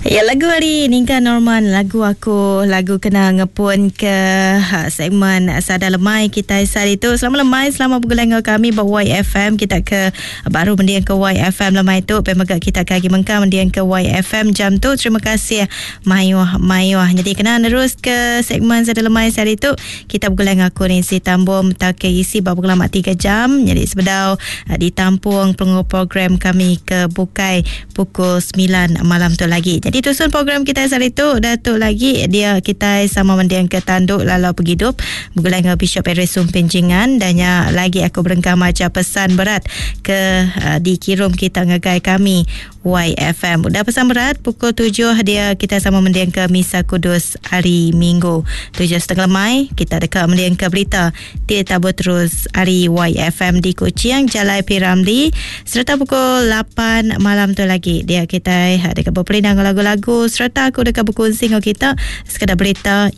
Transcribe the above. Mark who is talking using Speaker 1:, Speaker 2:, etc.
Speaker 1: Ya, lagu hari ni kan Norman, lagu aku, lagu kena ngepun ke segmen Sadar Lemai kita hari itu. Selamat lemai, selamat bergulung kami bawa YFM. Kita ke baru mendiang ke YFM lemai tu. Pemaga kita kaki mengkam mendiang ke YFM jam tu. Terima kasih Mayuah. Jadi kena terus ke segmen Sadar Lemai hari itu. Kita bergulung aku ni si tambung tak isi baru lama 3 jam. Jadi sebedau ditampung program kami ke Bukai pukul 9 malam tu lagi. Jadi tusun program kita hari itu Datuk lagi dia kita sama mendiang ke tanduk lalau pergidup bergulang dengan Bishop Eresum Penjingan dan lagi aku berengkam macam pesan berat ke dikirim kita ngegai kami YFM. Udah pesan berat pukul 7 dia kita sama mendiang ke Misa Kudus hari Minggu 7.30 Mai kita dekat mendiang ke berita dia tabur terus hari YFM di Kuching Jalai P. Ramli serta pukul 8 malam tu lagi dia kita dekat berpelindang lagu-lagu serta aku dekat berkongsi dengan kita sekadar berita